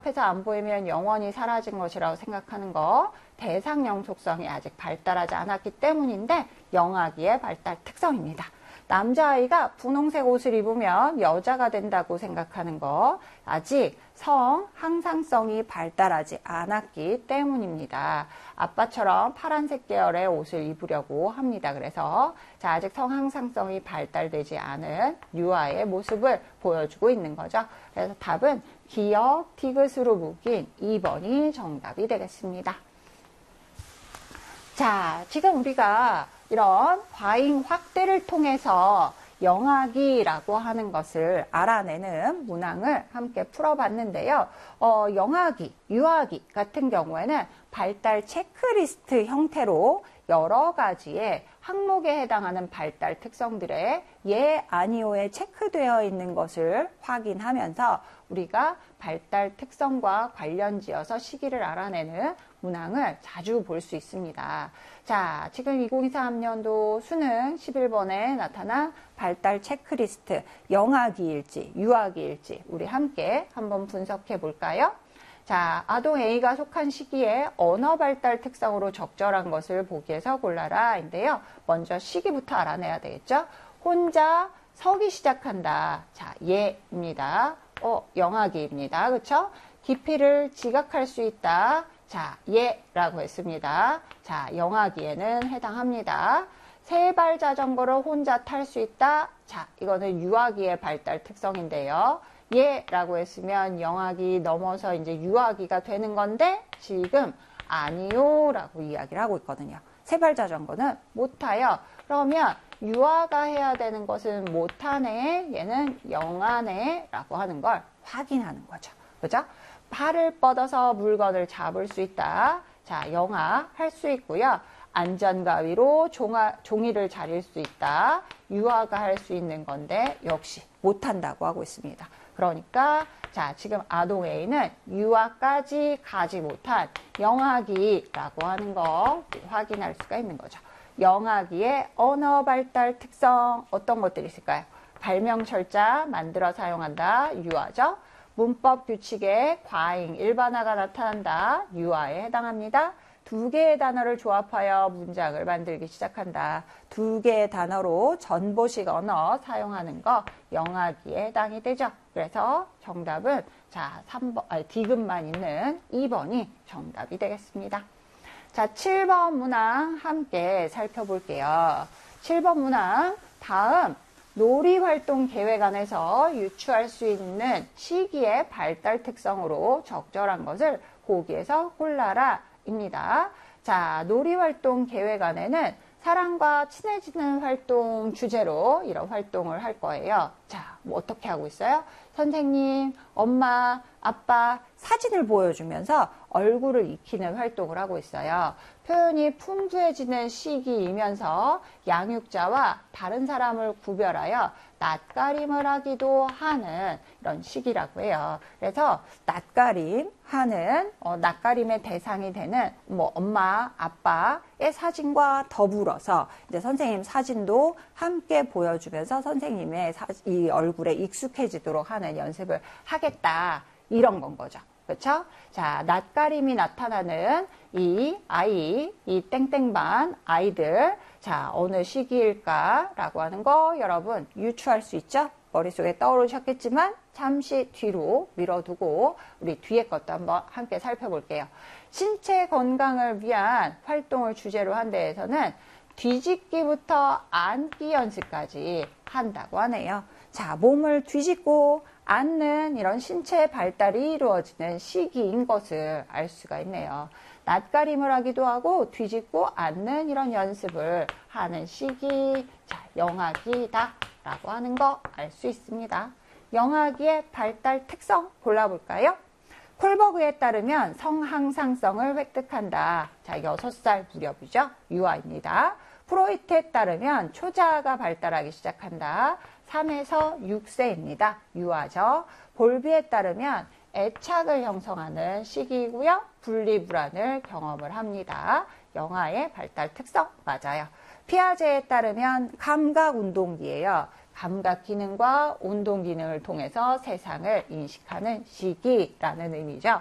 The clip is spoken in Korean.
앞에서 안 보이면 영원히 사라진 것이라고 생각하는 거, 대상영 속성이 아직 발달하지 않았기 때문인데 영아기의 발달 특성입니다. 남자아이가 분홍색 옷을 입으면 여자가 된다고 생각하는 거, 아직 성 항상성이 발달하지 않았기 때문입니다. 아빠처럼 파란색 계열의 옷을 입으려고 합니다. 그래서 아직 성 항상성이 발달되지 않은 유아의 모습을 보여주고 있는 거죠. 그래서 답은 기역, 디귿으로 묶인 2번이 정답이 되겠습니다. 자, 지금 우리가 이런 과잉 확대를 통해서 영아기라고 하는 것을 알아내는 문항을 함께 풀어봤는데요. 영아기, 유아기 같은 경우에는 발달 체크리스트 형태로 여러 가지의 항목에 해당하는 발달 특성들의 예, 아니오에 체크되어 있는 것을 확인하면서 우리가 발달 특성과 관련지어서 시기를 알아내는 문항을 자주 볼 수 있습니다. 자, 지금 2023년도 수능 11번에 나타난 발달 체크리스트, 영아기일지, 유아기일지 우리 함께 한번 분석해 볼까요? 자, 아동 A가 속한 시기에 언어 발달 특성으로 적절한 것을 보기에서 골라라 인데요. 먼저 시기부터 알아내야 되겠죠? 혼자 서기 시작한다. 자, 예입니다. 영아기입니다. 그렇죠? 깊이를 지각할 수 있다. 자, 예라고 했습니다. 자, 영아기에는 해당합니다. 세발 자전거를 혼자 탈 수 있다. 자, 이거는 유아기의 발달 특성인데요. 예라고 했으면 영아기 넘어서 이제 유아기가 되는 건데 지금 아니요 라고 이야기를 하고 있거든요. 세발 자전거는 못 타요. 그러면 유아가 해야 되는 것은 못하네, 얘는 영아네 라고 하는 걸 확인하는 거죠. 그죠? 팔을 뻗어서 물건을 잡을 수 있다. 자, 영아 할 수 있고요. 안전가위로 종이를 자릴 수 있다. 유아가 할 수 있는 건데 역시 못한다고 하고 있습니다. 그러니까 자, 지금 아동 A는 유아까지 가지 못한 영아기라고 하는 거 확인할 수가 있는 거죠. 영아기의 언어 발달 특성 어떤 것들이 있을까요? 발명 철자 만들어 사용한다. 유아죠. 문법 규칙의 과잉, 일반화가 나타난다. 유아에 해당합니다. 두 개의 단어를 조합하여 문장을 만들기 시작한다. 두 개의 단어로 전보식 언어 사용하는 거 영아기에 해당이 되죠. 그래서 정답은 자, 디귿만 있는 2번이 정답이 되겠습니다. 자, 7번 문항 함께 살펴볼게요. 7번 문항 다음 놀이활동 계획 안에서 유추할 수 있는 시기의 발달 특성으로 적절한 것을 보기에서 골라라 입니다. 자, 놀이활동 계획 안에는 사람과 친해지는 활동 주제로 이런 활동을 할 거예요. 자, 뭐 어떻게 하고 있어요? 선생님, 엄마, 아빠 사진을 보여주면서 얼굴을 익히는 활동을 하고 있어요. 표현이 풍부해지는 시기이면서 양육자와 다른 사람을 구별하여 낯가림을 하기도 하는 이런 시기라고 해요. 그래서 낯가림하는 낯가림의 대상이 되는 뭐 엄마, 아빠의 사진과 더불어서 이제 선생님 사진도 함께 보여주면서 선생님의 이 얼굴에 익숙해지도록 하는 연습을 하겠다. 이런 건 거죠. 그렇죠? 자, 낯가림이 나타나는 이 아이, 이 땡땡반 아이들, 자, 어느 시기일까라고 하는 거 여러분 유추할 수 있죠? 머릿속에 떠오르셨겠지만 잠시 뒤로 밀어두고 우리 뒤에 것도 한번 함께 살펴볼게요. 신체 건강을 위한 활동을 주제로 한 데에서는 뒤집기부터 앉기 연습까지 한다고 하네요. 자, 몸을 뒤집고 앉는 이런 신체 발달이 이루어지는 시기인 것을 알 수가 있네요. 낯가림을 하기도 하고 뒤집고 앉는 이런 연습을 하는 시기, 자, 영아기다 라고 하는 거 알 수 있습니다. 영아기의 발달 특성 골라볼까요? 콜버그에 따르면 성항상성을 획득한다. 자, 6살 무렵이죠. 유아입니다. 프로이트에 따르면 초자아가 발달하기 시작한다. 3에서 6세입니다. 유아죠. 볼비에 따르면 애착을 형성하는 시기이고요. 분리불안을 경험을 합니다. 영아의 발달 특성 맞아요. 피아제에 따르면 감각운동기예요. 감각 기능과 운동 기능을 통해서 세상을 인식하는 시기라는 의미죠.